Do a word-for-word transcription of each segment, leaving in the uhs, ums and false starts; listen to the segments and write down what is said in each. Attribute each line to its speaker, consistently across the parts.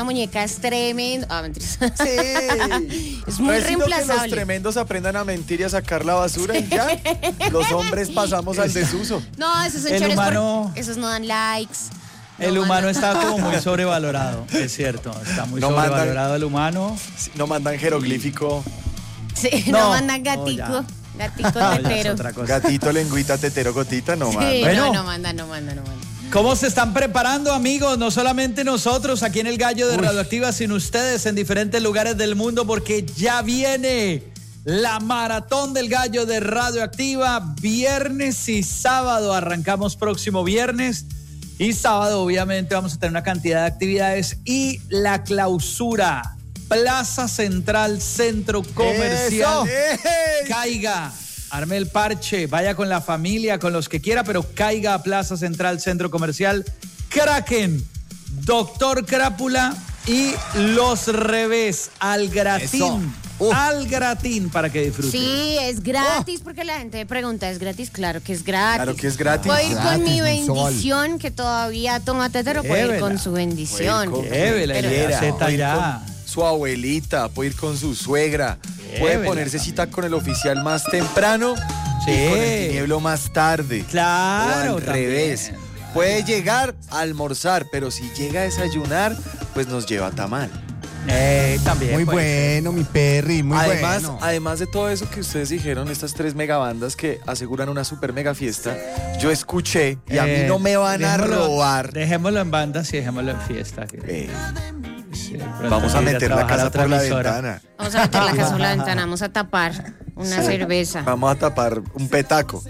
Speaker 1: La muñeca es tremendo. Ah, mentiras.
Speaker 2: Sí.
Speaker 1: Es muy
Speaker 2: Preciso
Speaker 1: reemplazable.
Speaker 2: que los tremendos aprendan a mentir y a sacar la basura y ya. Los hombres pasamos al desuso.
Speaker 1: No, esos son
Speaker 3: El
Speaker 1: chores
Speaker 3: humano-
Speaker 1: por- esos no dan likes. No
Speaker 3: El humano
Speaker 1: mandan-
Speaker 3: está como muy sobrevalorado, es cierto. Está muy
Speaker 2: No
Speaker 3: sobrevalorado
Speaker 2: mandan-
Speaker 3: el humano.
Speaker 2: No mandan jeroglífico.
Speaker 1: Sí,
Speaker 3: No,
Speaker 1: no, mandan
Speaker 3: no,
Speaker 1: gatico.
Speaker 3: ya.
Speaker 1: Gatico
Speaker 3: No, ya es
Speaker 1: tetero.
Speaker 3: otra cosa.
Speaker 2: Gatito, lengüita, tetero, gotita, no
Speaker 1: Sí,
Speaker 2: mandan.
Speaker 3: Bueno.
Speaker 1: no, no manda, no manda, no manda.
Speaker 3: ¿Cómo se están preparando, amigos? No solamente nosotros aquí en el Gallo de Radioactiva, sino ustedes en diferentes lugares del mundo, porque ya viene la Maratón del Gallo de Radioactiva, viernes y sábado. Arrancamos próximo viernes y sábado, obviamente, vamos a tener una cantidad de actividades y la clausura. Plaza Central, Centro Comercial.
Speaker 2: ¡Eso!
Speaker 3: Caiga, arme el parche, vaya con la familia, con los que quiera, pero caiga a Plaza Central, Centro Comercial, Kraken, Doctor Crápula y Los Revés, al gratín,
Speaker 4: Uf.
Speaker 3: al gratín para que disfruten.
Speaker 1: Sí, es gratis, porque la gente me pregunta, ¿es gratis? Claro que es gratis.
Speaker 2: Claro que es gratis.
Speaker 1: Voy a ir con
Speaker 4: Gratis,
Speaker 1: mi
Speaker 4: un sol.
Speaker 1: bendición, que todavía toma tetero, puede ir
Speaker 3: Llévela.
Speaker 1: con su bendición.
Speaker 2: Puede ir con-
Speaker 3: Llévela,
Speaker 1: Pero-
Speaker 3: llévela.
Speaker 2: Puede
Speaker 3: Z
Speaker 2: ir
Speaker 3: ya.
Speaker 2: con su abuelita, puede ir con su suegra, puede
Speaker 3: Llévela.
Speaker 2: ponerse cita con el oficial más temprano
Speaker 3: Sí.
Speaker 2: y con el tinieblo más tarde.
Speaker 3: Claro,
Speaker 2: O al
Speaker 3: también.
Speaker 2: revés. Puede llegar a almorzar, pero si llega a desayunar, pues nos lleva tamal.
Speaker 3: Eh, también.
Speaker 4: Muy
Speaker 3: puede ser.
Speaker 4: bueno, mi Perry, muy
Speaker 2: además,
Speaker 4: bueno.
Speaker 2: además de todo eso que ustedes dijeron, estas tres megabandas que aseguran una super mega fiesta, yo escuché y a mí
Speaker 3: Eh,
Speaker 2: no me van a
Speaker 3: dejémoslo-
Speaker 2: robar.
Speaker 3: Dejémoslo en bandas y dejémoslo en fiesta. que-
Speaker 2: Eh,
Speaker 3: sí, pronto
Speaker 2: vamos a
Speaker 3: ir
Speaker 2: meter la
Speaker 3: trabajar a
Speaker 2: casa
Speaker 3: otra
Speaker 2: por la
Speaker 3: emisora.
Speaker 2: ventana.
Speaker 1: Vamos a meter la casa por la ventana, vamos a tapar una cerveza.
Speaker 2: Vamos a tapar un petaco.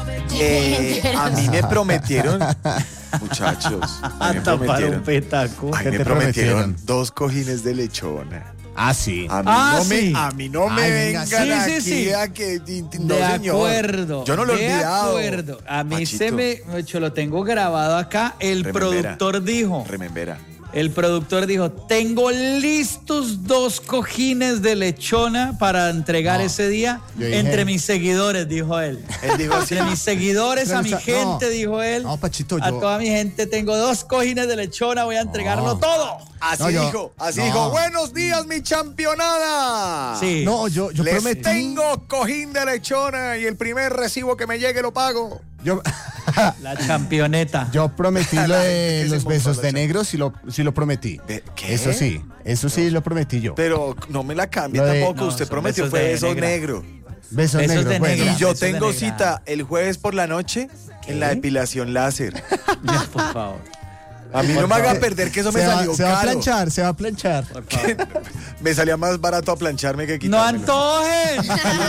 Speaker 2: Eh, a mí me prometieron, muchachos, a
Speaker 3: A
Speaker 2: mí me
Speaker 3: tapar
Speaker 2: prometieron,
Speaker 3: un petaco.
Speaker 2: a mí
Speaker 4: ¿Qué
Speaker 2: me
Speaker 4: te
Speaker 2: prometieron
Speaker 4: prometieron?
Speaker 2: dos cojines de lechona.
Speaker 4: Ah, sí.
Speaker 2: A mí
Speaker 3: Ah,
Speaker 2: no
Speaker 3: sí.
Speaker 2: me, a mí no me
Speaker 4: Ay, venga,
Speaker 2: vengan
Speaker 3: sí, sí,
Speaker 2: aquí
Speaker 3: sí.
Speaker 2: a que no,
Speaker 3: De
Speaker 2: señor.
Speaker 3: acuerdo.
Speaker 2: Yo no lo he
Speaker 3: de
Speaker 2: olvidado.
Speaker 3: acuerdo. A mí
Speaker 2: Pachito,
Speaker 3: se me, yo lo tengo grabado acá. El
Speaker 2: Remembera.
Speaker 3: productor dijo,
Speaker 2: Remembera.
Speaker 3: el productor dijo, tengo listos dos cojines de lechona para entregar
Speaker 4: No,
Speaker 3: ese día
Speaker 4: yo dije-
Speaker 3: entre mis seguidores, dijo él.
Speaker 2: Él dijo así.
Speaker 3: Entre mis seguidores, a mi
Speaker 4: No,
Speaker 3: gente, dijo él.
Speaker 4: no, Pachito,
Speaker 3: A
Speaker 4: yo-
Speaker 3: toda mi gente tengo dos cojines de lechona, voy a entregarlo
Speaker 4: No.
Speaker 3: todo.
Speaker 2: Así
Speaker 4: No, yo-
Speaker 2: dijo, así
Speaker 4: no.
Speaker 2: dijo, buenos días mi championada.
Speaker 3: Sí.
Speaker 4: No, yo, yo
Speaker 2: Les
Speaker 4: prometí.
Speaker 2: tengo cojín de lechona y el primer recibo que me llegue lo pago.
Speaker 4: Yo,
Speaker 3: La championeta.
Speaker 4: yo prometí lo
Speaker 2: La gente
Speaker 4: de
Speaker 2: que se
Speaker 4: los
Speaker 2: monta
Speaker 4: besos
Speaker 2: la
Speaker 4: de
Speaker 2: chapa.
Speaker 4: negro, sí lo, sí lo prometí.
Speaker 2: ¿De qué?
Speaker 4: Eso sí, eso sí lo prometí yo.
Speaker 2: Pero no me la cambie
Speaker 4: Lo de-
Speaker 2: tampoco,
Speaker 3: No,
Speaker 2: usted
Speaker 3: son
Speaker 2: prometió
Speaker 3: besos
Speaker 2: fue
Speaker 3: de
Speaker 2: eso
Speaker 3: negra.
Speaker 2: negro.
Speaker 4: Besos,
Speaker 3: Besos
Speaker 4: negros,
Speaker 3: de
Speaker 4: bueno.
Speaker 3: negra.
Speaker 2: Y yo
Speaker 3: besos de
Speaker 2: tengo
Speaker 3: negra.
Speaker 2: cita el jueves por la noche en la depilación láser.
Speaker 3: Ya, por favor.
Speaker 2: A mí no me haga perder que eso me
Speaker 4: se va,
Speaker 2: salió
Speaker 4: se va a
Speaker 2: caro.
Speaker 4: planchar, se va a planchar.
Speaker 3: Por favor.
Speaker 2: Me salía más barato a plancharme que
Speaker 3: ¡No
Speaker 2: quitármelo.
Speaker 3: antojen!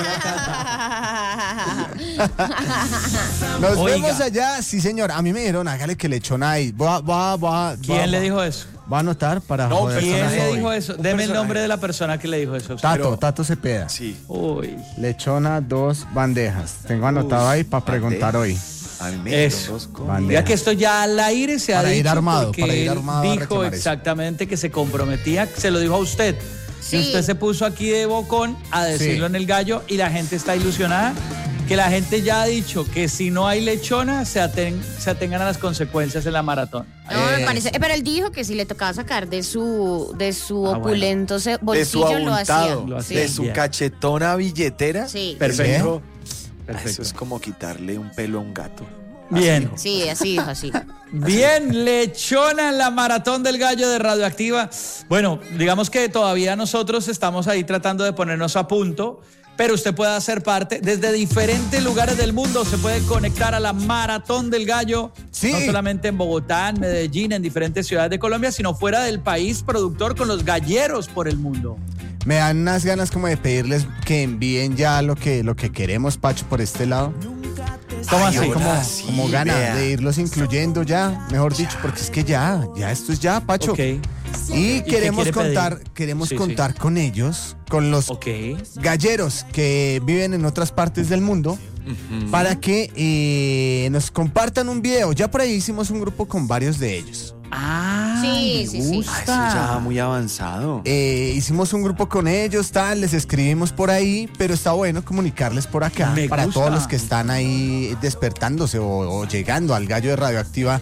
Speaker 4: Nos
Speaker 3: Oiga.
Speaker 4: vemos allá, sí señor. A mí me dijeron, hágale que lechona ahí. Voy a, voy a, voy a-
Speaker 3: ¿Quién
Speaker 4: voy a-
Speaker 3: le dijo eso?
Speaker 4: Va a anotar para
Speaker 2: No,
Speaker 4: joder
Speaker 3: ¿Quién
Speaker 4: con
Speaker 3: le
Speaker 4: la
Speaker 3: dijo
Speaker 4: joven.
Speaker 3: eso?
Speaker 2: Un
Speaker 3: Deme el
Speaker 2: personaje.
Speaker 3: nombre de la persona que le dijo eso. a usted.
Speaker 4: Tato,
Speaker 2: Pero-
Speaker 4: Tato Cepeda.
Speaker 2: Sí.
Speaker 3: Uy.
Speaker 4: Lechona, dos bandejas. Tengo anotado ahí para preguntar hoy.
Speaker 2: A mí me dieron
Speaker 3: Eso.
Speaker 2: dos cosas.
Speaker 4: Bandeja.
Speaker 3: Ya que esto ya al aire se ha
Speaker 4: Para ir
Speaker 3: dicho
Speaker 4: armado,
Speaker 3: porque
Speaker 4: para ir
Speaker 3: él
Speaker 4: armado a
Speaker 3: dijo
Speaker 4: reclamar eso.
Speaker 3: exactamente que se comprometía, se lo dijo a usted.
Speaker 1: Sí.
Speaker 3: Y usted se puso aquí de bocón a decirlo
Speaker 4: Sí.
Speaker 3: en el gallo y la gente está ilusionada. Que la gente ya ha dicho que si no hay lechona, se, aten- se atengan a las consecuencias en la maratón.
Speaker 1: No, me
Speaker 4: Eso.
Speaker 1: parece. eh, Pero él dijo que si le tocaba sacar de su de su
Speaker 3: Ah, bueno.
Speaker 1: opulento se-
Speaker 2: De su
Speaker 1: bolsillo lo hacía.
Speaker 2: abultado,
Speaker 3: Lo hacía.
Speaker 2: de su
Speaker 3: Bien.
Speaker 2: cachetona billetera.
Speaker 1: Sí.
Speaker 3: Perfecto.
Speaker 2: Dijo,
Speaker 3: Perfecto.
Speaker 2: Eso es como quitarle un pelo a un gato.
Speaker 3: Bien.
Speaker 1: Sí, así dijo, así.
Speaker 3: Bien, lechona en la maratón del gallo de Radioactiva. Bueno, digamos que todavía nosotros estamos ahí tratando de ponernos a punto, pero usted puede hacer parte desde diferentes lugares del mundo. Se puede conectar a la maratón del gallo,
Speaker 4: Sí.
Speaker 3: no solamente en Bogotá, en Medellín, en diferentes ciudades de Colombia, sino fuera del país, productor con los galleros por el mundo.
Speaker 4: Me dan unas ganas como de pedirles que envíen ya lo que, lo que queremos, Pacho, por este lado.
Speaker 3: ¿Cómo
Speaker 2: Ay,
Speaker 3: así?
Speaker 2: ahora
Speaker 4: Como,
Speaker 2: sí,
Speaker 4: como gana
Speaker 2: vea.
Speaker 4: de irlos incluyendo ya, mejor dicho, porque es que ya, ya esto es ya, Pacho.
Speaker 3: Ok,
Speaker 4: Y queremos
Speaker 3: quiere
Speaker 4: contar,
Speaker 3: pedir?
Speaker 4: queremos
Speaker 3: Sí, sí.
Speaker 4: contar con ellos, con los
Speaker 3: ok.
Speaker 4: galleros que viven en otras partes del mundo, para que eh, nos compartan un video. Ya por ahí hicimos un grupo con varios de ellos.
Speaker 3: Ah,
Speaker 1: Sí,
Speaker 3: me
Speaker 1: sí, sí.
Speaker 3: gusta.
Speaker 2: Ah, eso ya muy avanzado.
Speaker 4: Eh, hicimos un grupo con ellos, tal, les escribimos por ahí, pero está bueno comunicarles por acá
Speaker 3: Me
Speaker 4: para
Speaker 3: gusta.
Speaker 4: todos los que están ahí despertándose o, o llegando al gallo de Radioactiva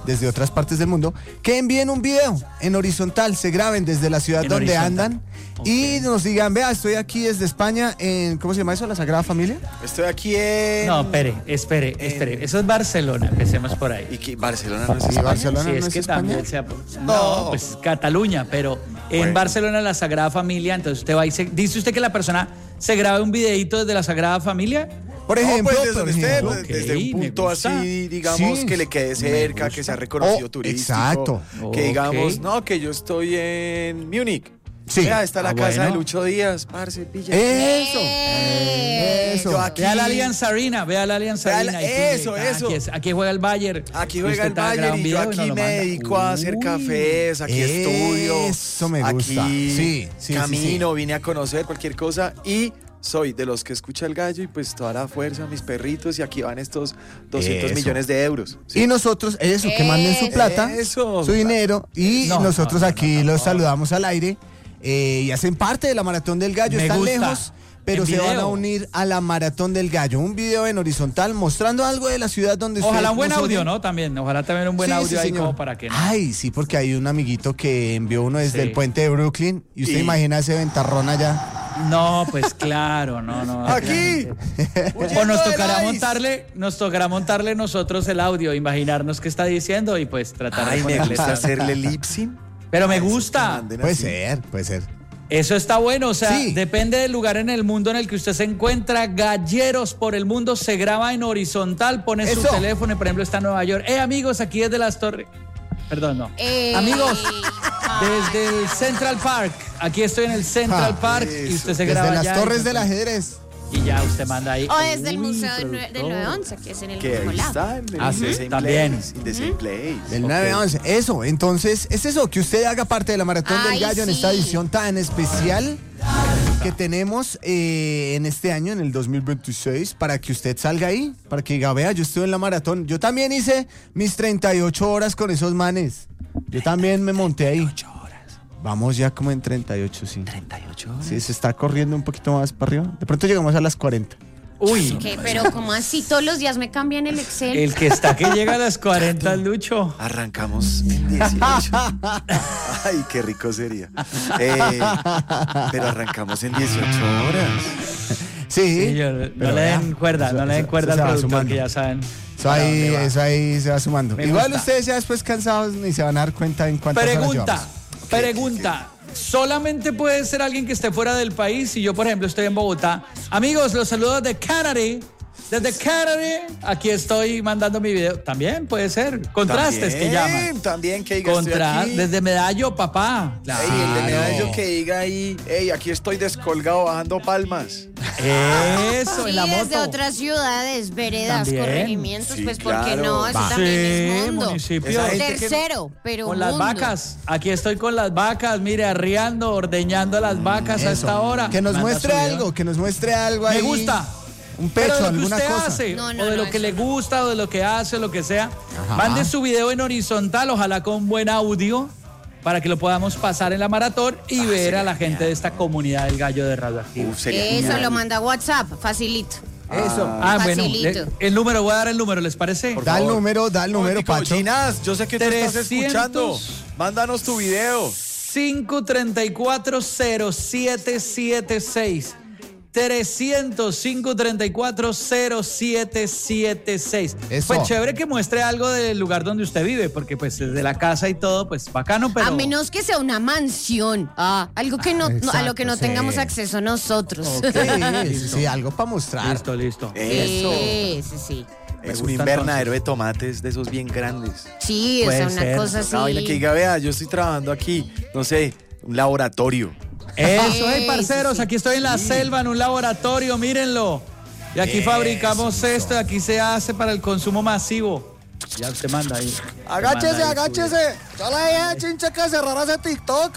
Speaker 4: desde otras partes del mundo, que envíen un video en horizontal, se graben desde la ciudad
Speaker 3: En
Speaker 4: donde
Speaker 3: horizontal.
Speaker 4: andan y nos digan, vea, estoy aquí desde España en, ¿cómo se llama eso? ¿La Sagrada Familia?
Speaker 2: Estoy aquí en...
Speaker 3: No, espere, espere, espere. Eso es Barcelona, empecemos por ahí.
Speaker 2: ¿Y qué? ¿Barcelona no es
Speaker 4: Sí,
Speaker 2: España?
Speaker 4: Barcelona
Speaker 3: Sí,
Speaker 4: no
Speaker 3: es
Speaker 4: es
Speaker 3: que
Speaker 4: España.
Speaker 3: también sea. No,
Speaker 2: No.
Speaker 3: pues Cataluña, pero en
Speaker 2: Bueno.
Speaker 3: Barcelona la Sagrada Familia, entonces usted va y se. ¿Dice usted que la persona se grabe un videito desde la Sagrada Familia?
Speaker 4: Por
Speaker 2: No,
Speaker 4: ejemplo,
Speaker 2: pues desde
Speaker 4: por
Speaker 2: donde esté,
Speaker 4: ejemplo.
Speaker 2: pues, desde
Speaker 3: Ok,
Speaker 2: un
Speaker 3: me
Speaker 2: punto
Speaker 3: gusta.
Speaker 2: así, digamos,
Speaker 4: Sí,
Speaker 2: que le quede cerca, que sea reconocido
Speaker 4: Oh,
Speaker 2: turístico.
Speaker 4: exacto.
Speaker 2: Que
Speaker 3: Ok.
Speaker 2: digamos, no, que yo estoy en Múnich.
Speaker 4: Sí.
Speaker 2: Vea, está la
Speaker 3: Ah,
Speaker 2: casa
Speaker 3: bueno.
Speaker 2: de Lucho Díaz, parce, pilla.
Speaker 4: Eso.
Speaker 1: Eh,
Speaker 4: Eso.
Speaker 2: Yo aquí,
Speaker 3: Ve a la Alianza Arena, ve a la Alianza
Speaker 2: Vea la-
Speaker 3: Arena. y pille,
Speaker 2: eso,
Speaker 3: ah,
Speaker 2: eso.
Speaker 3: Aquí, es- aquí juega el Bayern.
Speaker 2: aquí
Speaker 3: Y
Speaker 2: juega
Speaker 3: usted
Speaker 2: el
Speaker 3: está- graba
Speaker 2: Bayern
Speaker 3: un
Speaker 2: y yo
Speaker 3: video y
Speaker 2: aquí
Speaker 3: nos lo
Speaker 2: me
Speaker 3: manda.
Speaker 2: dedico a hacer
Speaker 3: Uy.
Speaker 2: cafés, aquí estudio.
Speaker 4: Eso me
Speaker 2: aquí
Speaker 4: gusta. Sí, sí,
Speaker 2: camino,
Speaker 4: sí,
Speaker 2: vine a conocer cualquier cosa y soy de los que escucha el gallo y pues toda la fuerza, mis perritos, y aquí van estos doscientos
Speaker 4: Eso.
Speaker 2: millones de euros. Sí.
Speaker 4: Y nosotros, eso, que manden su plata,
Speaker 2: Eso.
Speaker 4: su dinero, y
Speaker 3: No,
Speaker 4: nosotros
Speaker 3: no, no,
Speaker 4: aquí
Speaker 3: no, no.
Speaker 4: los saludamos al aire eh, y hacen parte de la Maratón del Gallo.
Speaker 3: Me
Speaker 4: Están
Speaker 3: gusta.
Speaker 4: lejos, pero
Speaker 3: En
Speaker 4: se van a
Speaker 3: video.
Speaker 4: unir a la Maratón del Gallo. Un video en horizontal mostrando algo de la ciudad donde
Speaker 3: Ojalá
Speaker 4: ustedes
Speaker 3: un buen
Speaker 4: nos
Speaker 3: audio,
Speaker 4: oyen.
Speaker 3: ¿no? También, ojalá también un buen
Speaker 4: Sí,
Speaker 3: audio
Speaker 4: sí,
Speaker 3: ahí
Speaker 4: señor.
Speaker 3: como para que no.
Speaker 4: Ay, sí, porque hay un amiguito que envió uno desde
Speaker 3: Sí.
Speaker 4: el puente de Brooklyn y usted
Speaker 2: Y-
Speaker 4: imagina ese ventarrón allá.
Speaker 3: No, pues claro, no, no.
Speaker 2: Aquí.
Speaker 3: O nos tocará montarle, nos tocará montarle nosotros el audio, imaginarnos qué está diciendo y pues tratar
Speaker 2: Ay,
Speaker 3: de
Speaker 2: me
Speaker 3: ponerle
Speaker 2: gusta
Speaker 3: esa-
Speaker 2: hacerle lip sync.
Speaker 3: Pero me
Speaker 2: Ay, esos que
Speaker 3: gusta.
Speaker 2: manden
Speaker 4: Puede
Speaker 2: así.
Speaker 4: ser, puede ser.
Speaker 3: Eso está bueno, o sea,
Speaker 4: Sí.
Speaker 3: depende del lugar en el mundo en el que usted se encuentra. Galleros por el mundo se graba en horizontal, pone su
Speaker 4: Eso.
Speaker 3: teléfono y por ejemplo está en Nueva York. Eh, amigos, aquí desde las torres. Perdón, no.
Speaker 1: Eh,
Speaker 3: Amigos,
Speaker 1: ay.
Speaker 3: desde el Central Park. Aquí estoy en el Central
Speaker 4: Ah,
Speaker 3: Park y
Speaker 2: eso.
Speaker 3: usted se
Speaker 4: Desde
Speaker 3: graba
Speaker 4: las
Speaker 3: allá
Speaker 4: torres
Speaker 3: y-
Speaker 4: del ajedrez.
Speaker 3: Y ya usted manda ahí.
Speaker 1: O desde el
Speaker 3: Uy,
Speaker 1: Museo del nue- del
Speaker 3: productor.
Speaker 1: nueve once, que es en el
Speaker 2: Que
Speaker 1: mismo
Speaker 2: ahí
Speaker 1: lado.
Speaker 2: está, en el
Speaker 3: Ah,
Speaker 2: in the
Speaker 3: sí,
Speaker 2: same
Speaker 3: también.
Speaker 2: place, in the same place.
Speaker 4: Del
Speaker 3: Ok.
Speaker 4: nueve a once. Eso, entonces, es eso, que usted haga parte de la Maratón
Speaker 1: Ay,
Speaker 4: del Gallo en
Speaker 1: sí.
Speaker 4: esta edición tan especial que tenemos eh, en este año, en el dos mil veintiséis, para que usted salga ahí, para que diga, vea, yo estuve en la maratón. Yo también hice mis treinta y ocho horas con esos manes. Yo también me monté ahí. Vamos ya como en treinta y ocho, sí.
Speaker 2: treinta y ocho horas.
Speaker 4: Sí, se está corriendo un poquito más para arriba. De pronto llegamos a las cuarenta.
Speaker 3: Uy,
Speaker 1: ¿Qué? Pero como así todos los días me cambian el Excel.
Speaker 3: el que está que llega a las cuarenta es Lucho.
Speaker 2: Arrancamos en dieciocho. Ay, qué rico sería. Eh, pero arrancamos en dieciocho horas.
Speaker 4: Sí.
Speaker 3: Sí, yo- no
Speaker 4: pero
Speaker 3: le
Speaker 4: vea,
Speaker 3: den cuerda,
Speaker 4: eso-
Speaker 3: no le den
Speaker 4: eso-
Speaker 3: cuerda
Speaker 4: eso
Speaker 3: al
Speaker 4: se va
Speaker 3: productor,
Speaker 4: sumando.
Speaker 3: que ya saben.
Speaker 4: Eso
Speaker 3: para
Speaker 4: ahí,
Speaker 3: dónde va.
Speaker 4: eso ahí se va sumando.
Speaker 3: Me
Speaker 4: Igual
Speaker 3: gusta.
Speaker 4: ustedes ya después cansados ni se van a dar cuenta en cuántas horas
Speaker 3: Pregunta,
Speaker 4: llevamos.
Speaker 3: pregunta. Solamente puede ser alguien que esté fuera del país. Si yo, por ejemplo, estoy en Bogotá. Amigos, los saludos de Canadá. Desde Canadá, aquí estoy mandando mi video. También puede ser. Contrastes que llaman.
Speaker 2: También que diga estoy
Speaker 3: Contra,
Speaker 2: aquí.
Speaker 3: desde Medallo, papá.
Speaker 2: Ey, el de
Speaker 3: Claro.
Speaker 2: Medallo que diga ahí, ey, aquí estoy descolgado bajando palmas.
Speaker 3: Eso,
Speaker 1: Sí,
Speaker 3: en la
Speaker 1: desde
Speaker 3: moto.
Speaker 1: otras ciudades, veredas,
Speaker 3: También.
Speaker 1: corregimientos,
Speaker 2: Sí,
Speaker 1: pues ¿por qué
Speaker 2: claro.
Speaker 1: no? Eso
Speaker 2: Va.
Speaker 1: también
Speaker 3: Sí,
Speaker 1: es mundo.
Speaker 3: municipio.
Speaker 2: Esa gente que-
Speaker 1: Tercero, pero
Speaker 3: Con las
Speaker 1: mundo.
Speaker 3: vacas. Aquí estoy con las vacas, mire, arriando, ordeñando las vacas a
Speaker 4: Eso.
Speaker 3: esta hora.
Speaker 4: Que nos
Speaker 3: Manda
Speaker 4: muestre
Speaker 3: su video.
Speaker 4: algo, que nos muestre algo ahí.
Speaker 3: Me gusta.
Speaker 4: Un pecho,
Speaker 3: Pero de lo que
Speaker 4: alguna
Speaker 3: usted
Speaker 4: cosa.
Speaker 3: hace,
Speaker 1: No, no,
Speaker 3: o de
Speaker 1: no,
Speaker 3: lo que
Speaker 1: eso
Speaker 3: le
Speaker 1: no.
Speaker 3: gusta, o de lo que hace, o lo que sea.
Speaker 4: Ajá.
Speaker 3: Mande su video en horizontal, ojalá con buen audio, para que lo podamos pasar en la maratón y ver a la gente de esta comunidad del gallo de Radioactivo.
Speaker 2: Uf, sería
Speaker 1: Eso
Speaker 2: genial.
Speaker 1: lo manda a WhatsApp, facilito.
Speaker 4: Eso.
Speaker 3: Ah, bueno,
Speaker 1: Facilito.
Speaker 3: le- el número, voy a dar el número, ¿les parece?
Speaker 2: Por
Speaker 4: Da el
Speaker 2: favor.
Speaker 4: número, da el número,
Speaker 2: Momentico,
Speaker 4: Pacho.
Speaker 2: Ginás, yo sé que tú estás
Speaker 3: trescientos.
Speaker 2: escuchando. Mándanos tu video.
Speaker 3: cinco tres cuatro cero siete siete seis. trescientos cinco treinta y cuatro cero siete siete seis.
Speaker 4: Eso.
Speaker 3: Pues chévere que muestre algo del lugar donde usted vive, porque pues desde la casa y todo, pues bacano, pero...
Speaker 1: A menos que sea una mansión. Ah, algo que no, no- a lo que no
Speaker 4: Exacto,
Speaker 1: tengamos
Speaker 4: sí.
Speaker 1: acceso nosotros.
Speaker 4: Ok, sí, sí, algo para mostrar.
Speaker 3: Listo, listo.
Speaker 2: Eso.
Speaker 1: Sí, sí, sí.
Speaker 3: Me
Speaker 2: Es un
Speaker 3: gusta,
Speaker 2: invernadero de tomates de esos bien grandes.
Speaker 1: Sí, o
Speaker 3: Puede
Speaker 1: sea, una
Speaker 3: ser.
Speaker 1: cosa así.
Speaker 2: Una vaina que diga, vea, yo estoy trabajando aquí, no sé, un laboratorio.
Speaker 3: Eso, hey,
Speaker 1: Sí,
Speaker 3: parceros,
Speaker 1: sí, sí.
Speaker 3: aquí estoy en la selva, en un laboratorio, mírenlo. Y aquí
Speaker 2: Eso,
Speaker 3: fabricamos esto, y aquí se hace para el consumo masivo. Ya usted manda ahí.
Speaker 2: Agáchese,
Speaker 3: Manda ahí su
Speaker 2: agáchese. Ya la dejé, chincha, que cerrara ese TikTok.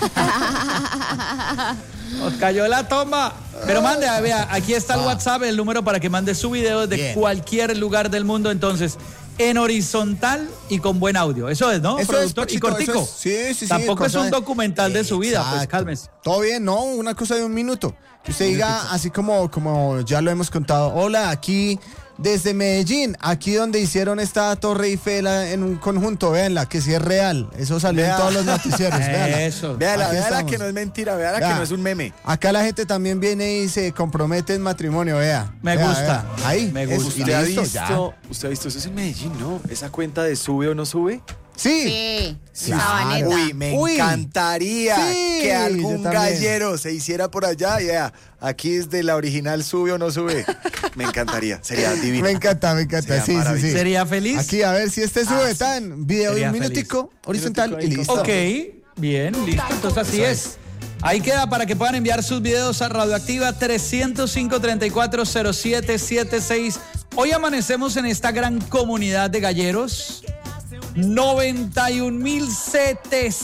Speaker 3: Nos cayó la tomba. Pero mande, vea, aquí está el WhatsApp, el número para que mande su video desde
Speaker 4: Bien.
Speaker 3: cualquier lugar del mundo. Entonces, en horizontal y con buen audio. Eso es, ¿no,
Speaker 4: Eso es,
Speaker 3: productor? y
Speaker 4: Pachito,
Speaker 3: cortico.
Speaker 4: eso es- sí, sí, sí.
Speaker 3: Tampoco es
Speaker 4: cosa
Speaker 3: un
Speaker 4: de-
Speaker 3: documental de su vida, pues
Speaker 4: Exacto.
Speaker 3: cálmese.
Speaker 4: Todo bien, no, una cosa de un minuto. Que usted diga, así como, como ya lo hemos contado, hola, aquí desde Medellín, aquí donde hicieron esta Torre Eiffel en un conjunto, véanla, que sí es real. Eso salió
Speaker 2: Vea.
Speaker 4: en todos los noticieros. Véanla.
Speaker 3: Eso.
Speaker 2: Véala,
Speaker 4: Aquí
Speaker 2: véala
Speaker 4: estamos.
Speaker 2: que no es mentira, véala
Speaker 4: Vea.
Speaker 2: que no es un meme.
Speaker 4: Acá la gente también viene y se compromete en matrimonio, vea.
Speaker 3: Me
Speaker 4: Vea,
Speaker 3: gusta.
Speaker 4: vea. Ahí.
Speaker 3: Me
Speaker 4: eso,
Speaker 3: gusta.
Speaker 4: y
Speaker 2: ¿Usted ha
Speaker 4: listo,
Speaker 2: visto?
Speaker 4: ya.
Speaker 2: ¿Usted ha visto? Eso es en Medellín, ¿no? Esa cuenta de sube o no sube.
Speaker 4: Sí.
Speaker 1: Sí,
Speaker 4: Claro.
Speaker 1: Sabaneta.
Speaker 2: Uy, me
Speaker 4: Uy.
Speaker 2: encantaría
Speaker 4: Sí,
Speaker 2: que algún
Speaker 4: yo también.
Speaker 2: gallero se hiciera por allá. Ya, aquí es de la original sube o no sube. Me encantaría, sería divino.
Speaker 4: Me encanta, me encanta.
Speaker 2: Sería
Speaker 4: Sí, sí, sí.
Speaker 2: maravilloso.
Speaker 3: ¿Sería feliz?
Speaker 4: Aquí, a ver si este sube
Speaker 2: Ah,
Speaker 4: tan video de
Speaker 3: Sería
Speaker 4: un minutico horizontal
Speaker 2: Minutico
Speaker 4: y
Speaker 2: ahí,
Speaker 4: listo.
Speaker 3: Ok, bien, listo. Entonces así es. Ahí queda para que puedan enviar sus videos a Radioactiva tres cero cinco, tres cuatro cero siete siete seis. Hoy amanecemos en esta gran comunidad de galleros. noventa y un mil setecientos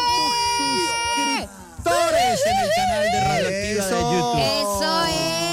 Speaker 1: ¡Eh!
Speaker 3: suscriptores en el canal de Radioactiva de
Speaker 4: Eso.
Speaker 3: YouTube.
Speaker 1: Eso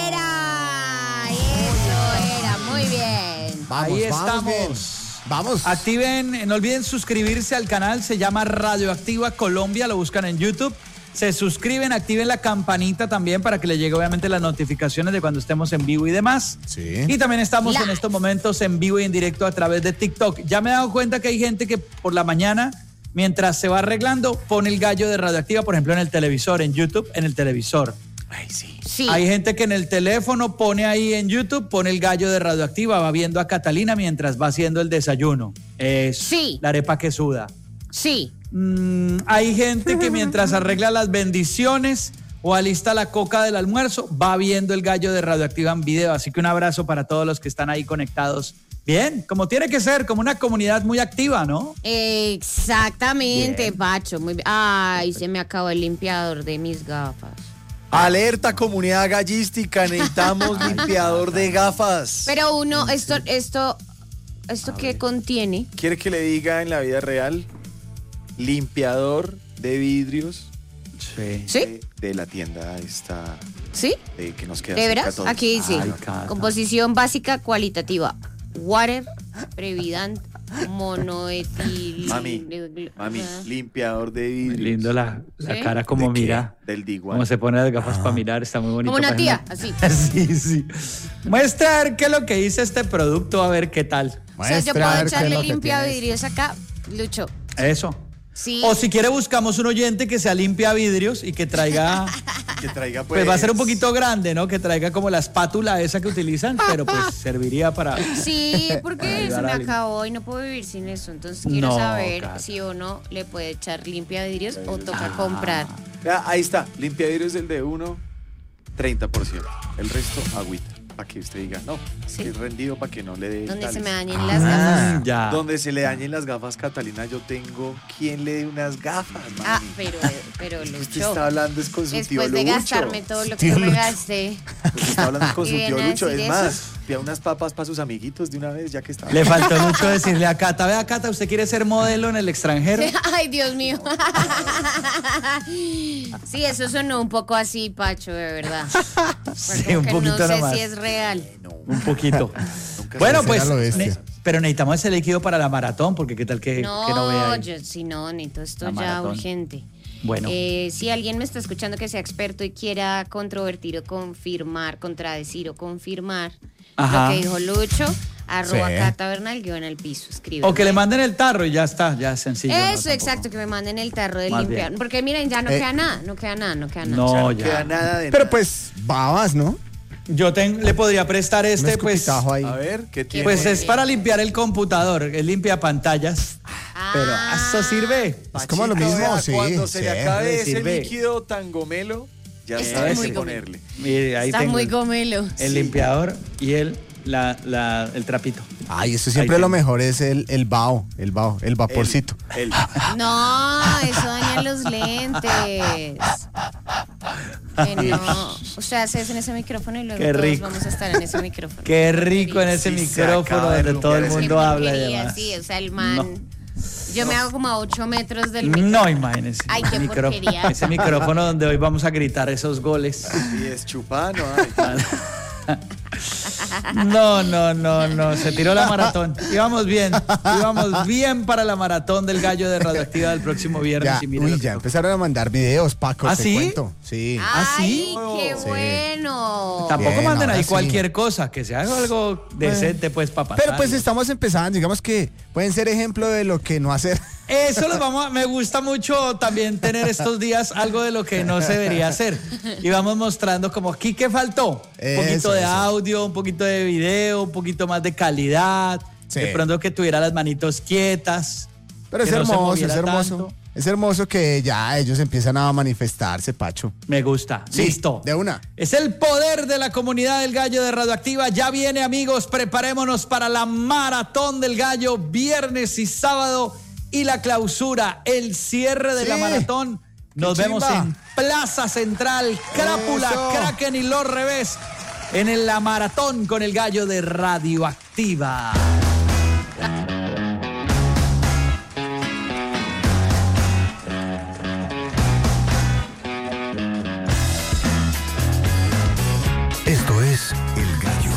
Speaker 1: era. Eso era. Muy bien.
Speaker 4: Vamos,
Speaker 3: Ahí
Speaker 4: vamos
Speaker 3: estamos.
Speaker 4: bien. Vamos.
Speaker 3: Activen, no olviden suscribirse al canal, se llama Radioactiva Colombia, lo buscan en YouTube. Se suscriben, activen la campanita también para que les llegue obviamente las notificaciones de cuando estemos en vivo y demás.
Speaker 4: Sí.
Speaker 3: Y también estamos en
Speaker 1: Live.
Speaker 3: estos momentos en vivo y en directo a través de TikTok. Ya me he dado cuenta que hay gente que por la mañana, mientras se va arreglando, pone el gallo de Radioactiva, por ejemplo, en el televisor, en YouTube, en el televisor.
Speaker 2: Ay, sí.
Speaker 1: Sí.
Speaker 3: Hay gente que en el teléfono pone ahí en YouTube, pone el gallo de Radioactiva, va viendo a Catalina mientras va haciendo el desayuno. Eso.
Speaker 1: Sí.
Speaker 3: La arepa que suda.
Speaker 1: Sí.
Speaker 3: Mm, hay gente que mientras arregla las bendiciones o alista la coca del almuerzo, va viendo el gallo de Radioactiva en video. Así que un abrazo para todos los que están ahí conectados. Bien, como tiene que ser, como una comunidad muy activa, ¿no?
Speaker 1: Exactamente,
Speaker 3: Bien.
Speaker 1: Pacho. Muy bien. Ay, se me acabó el limpiador de mis gafas.
Speaker 2: Alerta comunidad gallística, necesitamos limpiador de gafas.
Speaker 1: Pero uno, esto, esto, ¿esto qué contiene?
Speaker 2: ¿Quiere que le diga en la vida real? Limpiador de vidrios
Speaker 3: Sí.
Speaker 1: ¿Sí?
Speaker 2: de, de la tienda esta
Speaker 1: ¿Sí?
Speaker 2: de que nos queda
Speaker 1: ¿De
Speaker 2: cerca a
Speaker 1: veras?
Speaker 2: todos.
Speaker 1: Aquí dice,
Speaker 3: Ay, Cata.
Speaker 1: composición básica cualitativa. Water, Previdant, monoetil...
Speaker 2: Mami, Mami, limpiador de
Speaker 3: Muy
Speaker 2: vidrios.
Speaker 3: lindo la, la
Speaker 1: ¿Sí?
Speaker 3: cara como
Speaker 2: ¿De qué?
Speaker 3: mira.
Speaker 2: Del Diguan.
Speaker 3: Cómo se pone las gafas para mirar, está muy bonito.
Speaker 1: Como una
Speaker 3: para
Speaker 1: tía,
Speaker 3: ejemplo.
Speaker 1: así.
Speaker 3: Sí, sí. Muestra a ver qué es lo que dice este producto, a ver qué tal.
Speaker 1: O sea, yo
Speaker 4: Muestra, a
Speaker 1: puedo
Speaker 4: ver qué es
Speaker 1: echarle
Speaker 4: lo que
Speaker 1: limpia
Speaker 4: tienes.
Speaker 1: vidrios acá, Lucho.
Speaker 3: Eso.
Speaker 1: Sí.
Speaker 3: O si quiere buscamos un oyente que sea limpia vidrios y que traiga,
Speaker 2: Que traiga pues.
Speaker 3: pues va a ser un poquito grande, ¿no? Que traiga como la espátula esa que utilizan, pero pues serviría para...
Speaker 1: Sí, porque
Speaker 3: Ayudar
Speaker 1: se
Speaker 3: a
Speaker 1: me
Speaker 3: alguien.
Speaker 1: acabó y no puedo vivir sin eso. Entonces quiero
Speaker 3: No,
Speaker 1: saber
Speaker 3: Cata.
Speaker 1: si uno le puede echar limpia vidrios o toca
Speaker 3: Ah.
Speaker 2: Vea,
Speaker 1: comprar.
Speaker 2: ahí está, limpia vidrios del de uno, treinta por ciento. El resto, agüita. Para que usted diga, no,
Speaker 1: Sí.
Speaker 2: que es rendido para que no le dé.
Speaker 1: Donde se
Speaker 2: tales.
Speaker 1: me dañen las gafas.
Speaker 3: Ah, ya.
Speaker 2: Donde se le dañen las gafas, Catalina, yo tengo. ¿Quién le dé unas gafas, mami?
Speaker 1: Ah, pero, pero
Speaker 2: Usted
Speaker 1: Lucho.
Speaker 2: está hablando es con su tío
Speaker 1: Después de
Speaker 2: Lucho.
Speaker 1: gastarme todo lo que
Speaker 4: Tío
Speaker 1: me
Speaker 4: Lucho.
Speaker 1: gasté.
Speaker 2: Usted está hablando con
Speaker 1: ¿Y
Speaker 2: su tío
Speaker 1: viene a
Speaker 2: Lucho.
Speaker 1: decir
Speaker 2: Es
Speaker 1: eso?
Speaker 2: más, pida unas papas para sus amiguitos de una vez, ya que está.
Speaker 3: Le faltó mucho decirle a Cata, vea Cata, ¿usted quiere ser modelo en el extranjero?
Speaker 1: Ay, Dios mío. Sí, eso sonó un poco así, Pacho, de verdad.
Speaker 3: Sí,
Speaker 1: Como
Speaker 3: un
Speaker 1: que
Speaker 3: poquito
Speaker 1: no sé
Speaker 3: nomás.
Speaker 1: si es real.
Speaker 3: Un poquito.
Speaker 2: Nunca
Speaker 3: Bueno,
Speaker 2: se-
Speaker 3: pues,
Speaker 4: Será lo bestia.
Speaker 3: ne- pero necesitamos ese líquido para la maratón, porque qué tal que
Speaker 1: No,
Speaker 3: que no vea ahí?
Speaker 1: yo si no, necesito esto
Speaker 3: La
Speaker 1: ya
Speaker 3: maratón.
Speaker 1: urgente.
Speaker 3: Bueno.
Speaker 1: Eh, si alguien me está escuchando que sea experto y quiera controvertir o confirmar, contradecir o confirmar
Speaker 3: Ajá.
Speaker 1: lo que dijo Lucho, arroba
Speaker 4: Sí.
Speaker 1: Cata Bernal, guión al piso. Escribe.
Speaker 3: O que le manden el tarro y ya está, ya es sencillo. ¿no?
Speaker 1: Eso,
Speaker 3: Tampoco.
Speaker 1: exacto, que me manden el tarro de
Speaker 3: Más
Speaker 1: limpiar.
Speaker 3: bien.
Speaker 1: Porque miren, ya no
Speaker 4: Eh.
Speaker 1: queda nada, no queda nada, no queda nada.
Speaker 3: No,
Speaker 2: No
Speaker 3: ya.
Speaker 2: queda nada de
Speaker 4: Pero
Speaker 2: nada.
Speaker 4: pues, babas, ¿no?
Speaker 3: Yo ten- le podría prestar
Speaker 4: Un
Speaker 3: este, pues.
Speaker 4: escupitajo ahí.
Speaker 2: A ver, ¿qué tiene?
Speaker 3: Pues es para limpiar el computador, es limpia pantallas.
Speaker 1: Ah.
Speaker 3: Pero eso sirve.
Speaker 4: Es como lo
Speaker 2: Pachito,
Speaker 4: mismo,
Speaker 2: vea,
Speaker 4: sí,
Speaker 2: Cuando se
Speaker 4: sí,
Speaker 2: le acabe ese
Speaker 3: sirve.
Speaker 2: líquido tan gomelo, ya
Speaker 1: Está
Speaker 2: sabe
Speaker 1: muy
Speaker 2: qué
Speaker 1: gomelo.
Speaker 2: ponerle.
Speaker 3: Mire, ahí
Speaker 1: Está
Speaker 3: tengo
Speaker 1: muy
Speaker 3: el-
Speaker 1: gomelo.
Speaker 3: el limpiador y el, la, la- el trapito.
Speaker 4: Ay, eso siempre
Speaker 3: Ahí
Speaker 4: lo
Speaker 3: tengo.
Speaker 4: mejor es el, el vaho, el vaho, el vaporcito.
Speaker 2: El-
Speaker 1: No, eso daña los lentes. Que no. Usted hace eso en ese micrófono y luego
Speaker 3: Qué
Speaker 1: todos
Speaker 3: rico.
Speaker 1: vamos a estar en ese micrófono.
Speaker 3: Qué rico en ese
Speaker 2: Sí, se
Speaker 3: micrófono
Speaker 2: acaba de
Speaker 3: donde todo el
Speaker 2: limpiar ese
Speaker 3: mundo
Speaker 1: Qué
Speaker 3: habla y
Speaker 1: porquería,
Speaker 3: demás.
Speaker 1: sí, o sea, el man.
Speaker 3: No.
Speaker 1: Yo me hago como a ocho metros del micrófono.
Speaker 3: No, imagínese.
Speaker 1: Ay, qué
Speaker 3: Micro-
Speaker 1: porquería.
Speaker 3: Ese micrófono donde hoy vamos a gritar esos goles.
Speaker 2: Y es chupano. ay.
Speaker 3: No, no, no, no, se tiró la maratón. Íbamos bien, íbamos bien para la maratón del gallo de Radioactiva del próximo viernes.
Speaker 4: Ya,
Speaker 3: y mira
Speaker 4: uy,
Speaker 3: lo que
Speaker 4: ya
Speaker 3: tocó.
Speaker 4: empezaron a mandar videos, Paco,
Speaker 3: ¿Ah,
Speaker 4: te
Speaker 3: sí?
Speaker 4: cuento. Sí.
Speaker 3: ¿Ah, sí?
Speaker 1: Ay, qué
Speaker 4: Sí.
Speaker 1: bueno.
Speaker 3: Tampoco
Speaker 4: Bien,
Speaker 3: manden ahí
Speaker 4: ahora sí.
Speaker 3: cualquier cosa, que sea algo decente, pues, para pasar.
Speaker 4: Pero pues estamos empezando, digamos que pueden ser ejemplo de lo que no hacer.
Speaker 3: Eso los vamos a, me gusta mucho también tener estos días algo de lo que no se debería hacer. Y vamos mostrando como aquí qué faltó. Un
Speaker 4: Eso,
Speaker 3: poquito de
Speaker 4: eso.
Speaker 3: audio, un poquito de video, un poquito más de calidad.
Speaker 4: Sí.
Speaker 3: De pronto que tuviera las manitos quietas.
Speaker 4: Pero es
Speaker 3: que no se
Speaker 4: hermoso, es
Speaker 3: moviera
Speaker 4: hermoso.
Speaker 3: tanto.
Speaker 4: Es hermoso que ya ellos empiezan a manifestarse, Pacho.
Speaker 3: Me gusta.
Speaker 4: Sí,
Speaker 3: Listo.
Speaker 4: de una.
Speaker 3: Es el poder de la comunidad del gallo de Radioactiva. Ya viene, amigos. Preparémonos para la maratón del gallo viernes y sábado. Y la clausura, el cierre de
Speaker 4: Sí.
Speaker 3: la maratón. Nos
Speaker 4: ¡Qué
Speaker 3: vemos
Speaker 4: chimba!
Speaker 3: en Plaza Central, Crápula,
Speaker 4: Eso.
Speaker 3: Kraken y Los Revés. En el- la maratón con el gallo de Radioactiva.
Speaker 5: Esto es El